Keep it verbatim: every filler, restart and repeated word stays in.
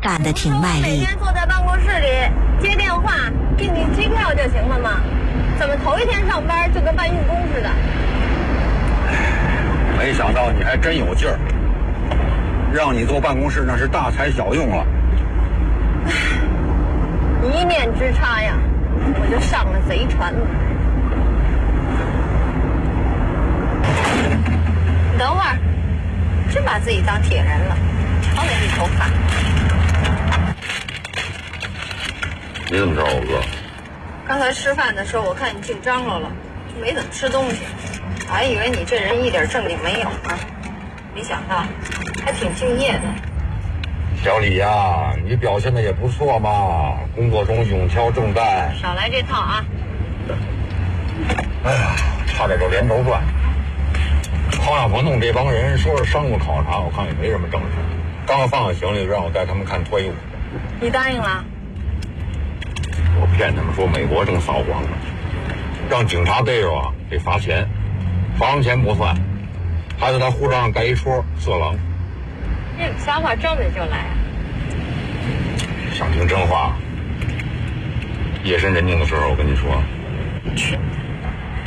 干得挺卖力。 每天坐在办公室里接电话、订订机票就行了吗？怎么头一天上班就跟搬运工似的？ 没想到你还真有劲儿，让你坐办公室那是大材小用了。 一念之差呀，我就上了贼船了。你等会儿，真把自己当铁人了，瞧你这头发。 你怎么知道我饿？ 刚才吃饭的时候，我看你净张罗了，就没怎么吃东西。我还以为你这人一点正经没有呢，没想到还挺敬业的。 小李呀、啊，你表现的也不错嘛，工作中勇挑正担。 少来这套啊！ 哎呀，差点就连轴转。郝亚鹏弄这帮人说是商务考察，我看也没什么正事。刚放下行李，让我带他们看脱衣舞。 你答应了？ 我骗他们说美国正扫黄呢，让警察逮着啊得罚钱，罚完钱不算，还在他护照上盖一戳色狼。 这瞎话张嘴就来啊！ 想听真话，夜深人静的时候我跟你说， 去。